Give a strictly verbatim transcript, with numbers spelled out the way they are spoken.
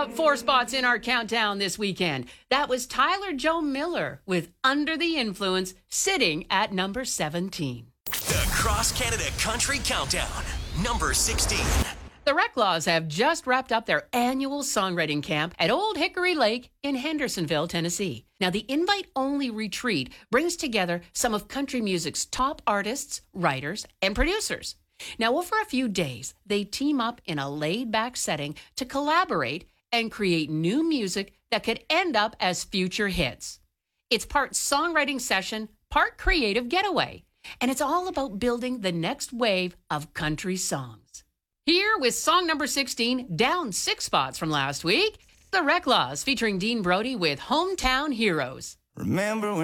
up four spots in our countdown this weekend. That was Tyler Joe Miller with Under the Influence, sitting at number seventeen. The Cross Canada Country Countdown, number sixteen. The Reclaws have just wrapped up their annual songwriting camp at Old Hickory Lake in Hendersonville, Tennessee. Now, the invite-only retreat brings together some of country music's top artists, writers, and producers. Now, over a few days, they team up in a laid-back setting to collaborate and create new music that could end up as future hits. It's part songwriting session, part creative getaway, and it's all about building the next wave of country songs. Here with song number sixteen, down six spots from last week, The Reclaws featuring Dean Brody with Hometown Heroes. Remember when